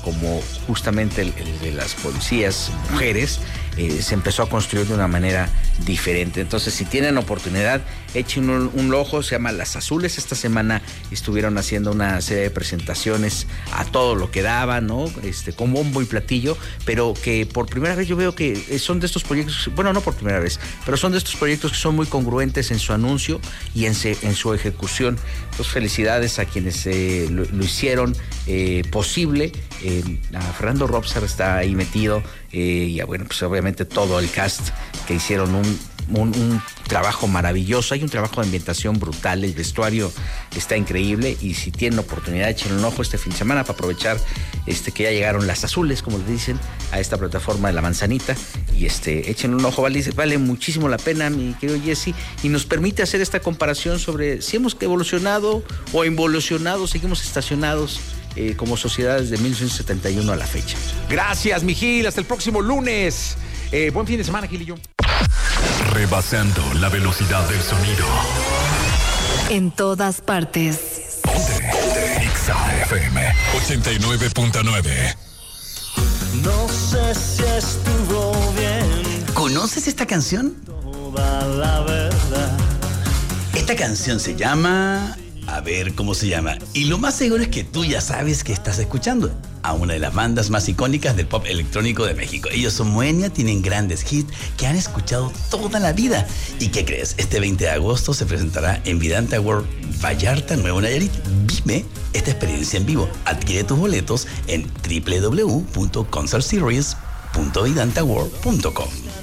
como justamente el de las policías mujeres, se empezó a construir de una manera diferente. Entonces, si tienen oportunidad, echen un ojo. Se llama Las Azules. Esta semana estuvieron haciendo una serie de presentaciones a todo lo que daba, ¿no? Con bombo y platillo, pero que por primera vez yo veo que son de estos proyectos, bueno, no por primera vez, pero son de estos proyectos que son muy congruentes en su anuncio y en su ejecución. Entonces, felicidades a quienes lo hicieron posible. A Fernando Robsar está ahí metido, y bueno, pues obviamente todo el cast que hicieron un trabajo maravilloso. Hay un trabajo de ambientación brutal, el vestuario está increíble, y si tienen oportunidad, echen un ojo este fin de semana para aprovechar que ya llegaron Las Azules, como les dicen, a esta plataforma de La Manzanita, y echen un ojo. Vale muchísimo la pena, mi querido Jesse, y nos permite hacer esta comparación sobre si hemos evolucionado o involucionado, seguimos estacionados como sociedades de 1971 a la fecha. Gracias, mi Gil. Hasta el próximo lunes. Buen fin de semana, Gilillo. Rebasando la velocidad del sonido. En todas partes. Ponte Exa FM 89.9. No sé si estuvo bien. ¿Conoces esta canción? Toda la verdad. Esta canción se llama... A ver cómo se llama. Y lo más seguro es que tú ya sabes que estás escuchando a una de las bandas más icónicas del pop electrónico de México. Ellos son Moenia, tienen grandes hits que han escuchado toda la vida. ¿Y qué crees? Este 20 de agosto se presentará en Vidanta World Vallarta, Nuevo Nayarit. Vive esta experiencia en vivo. Adquiere tus boletos en www.concertseries.vidantaworld.com.